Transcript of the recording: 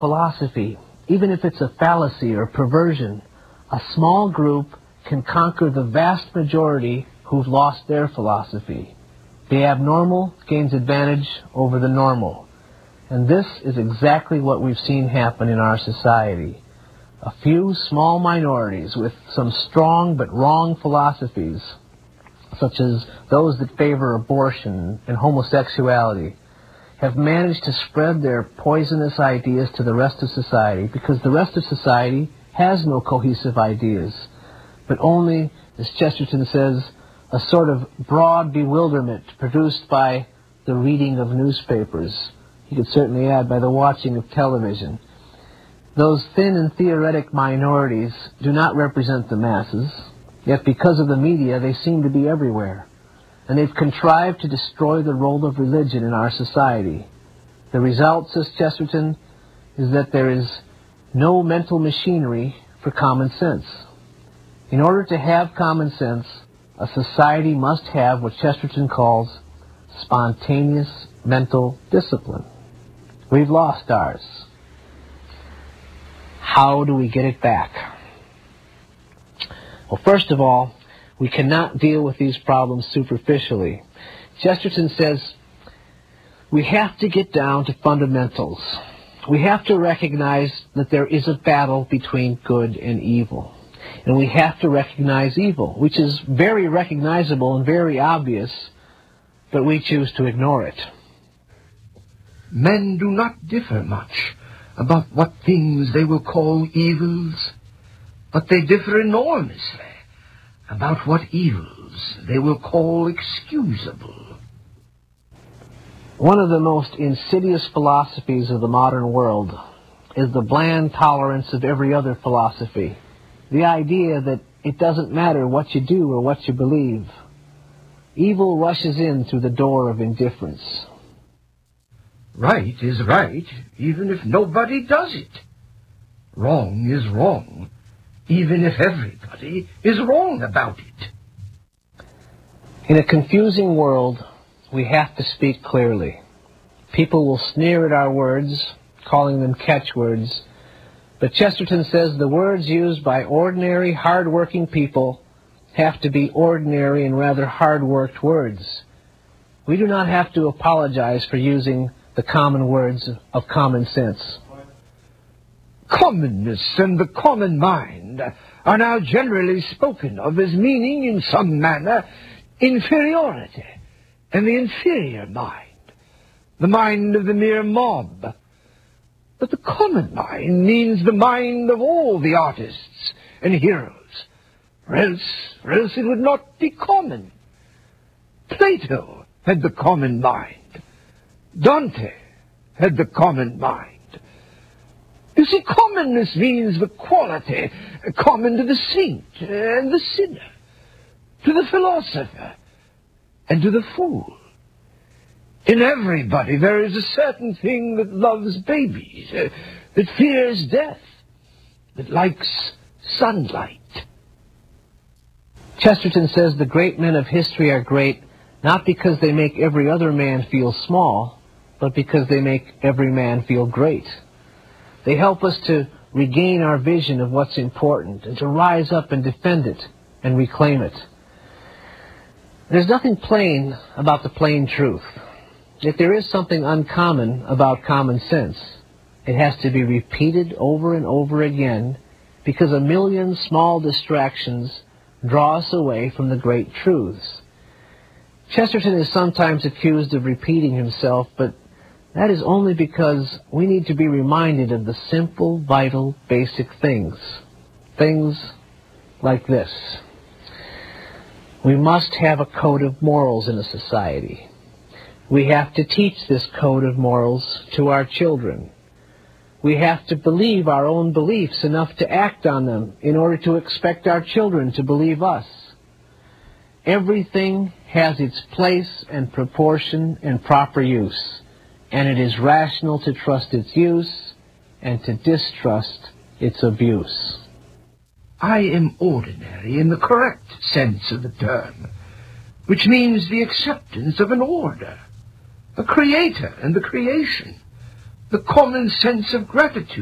philosophy, even if it's a fallacy or perversion, a small group can conquer the vast majority who've lost their philosophy. The abnormal gains advantage over the normal. And this is exactly what we've seen happen in our society. A few small minorities with some strong but wrong philosophies, such as those that favor abortion and homosexuality, have managed to spread their poisonous ideas to the rest of society because the rest of society has no cohesive ideas, but only, as Chesterton says, a sort of broad bewilderment produced by the reading of newspapers. He could certainly add by the watching of television. Those thin and theoretic minorities do not represent the masses, yet because of the media they seem to be everywhere. And they've contrived to destroy the role of religion in our society. The result, says Chesterton, is that there is no mental machinery for common sense. In order to have common sense, a society must have what Chesterton calls spontaneous mental discipline. We've lost ours. How do we get it back? Well, first of all, we cannot deal with these problems superficially. Chesterton says we have to get down to fundamentals. We have to recognize that there is a battle between good and evil. And we have to recognize evil, which is very recognizable and very obvious, but we choose to ignore it. Men do not differ much about what things they will call evils, but they differ enormously about what evils they will call excusable. One of the most insidious philosophies of the modern world is the bland tolerance of every other philosophy. The idea that it doesn't matter what you do or what you believe. Evil rushes in through the door of indifference. Right is right, even if nobody does it. Wrong is wrong, even if everybody is wrong about it. In a confusing world, we have to speak clearly. People will sneer at our words, calling them catchwords, but Chesterton says the words used by ordinary, hard-working people have to be ordinary and rather hard-worked words. We do not have to apologize for using the common words of common sense. Commonness and the common mind are now generally spoken of as meaning in some manner inferiority and the inferior mind, the mind of the mere mob. But the common mind means the mind of all the artists and heroes, or else it would not be common. Plato had the common mind. Dante had the common mind. You see, commonness means the quality common to the saint and the sinner, to the philosopher and to the fool. In everybody there is a certain thing that loves babies, that fears death, that likes sunlight. Chesterton says the great men of history are great not because they make every other man feel small, but because they make every man feel great. They help us to regain our vision of what's important and to rise up and defend it and reclaim it. There's nothing plain about the plain truth. Yet there is something uncommon about common sense. It has to be repeated over and over again because a million small distractions draw us away from the great truths. Chesterton is sometimes accused of repeating himself, but that is only because we need to be reminded of the simple, vital, basic things. Things like this. We must have a code of morals in a society. We have to teach this code of morals to our children. We have to believe our own beliefs enough to act on them in order to expect our children to believe us. Everything has its place and proportion and proper use, and it is rational to trust its use and to distrust its abuse. I am ordinary in the correct sense of the term, which means the acceptance of an order, a creator and the creation, the common sense of gratitude.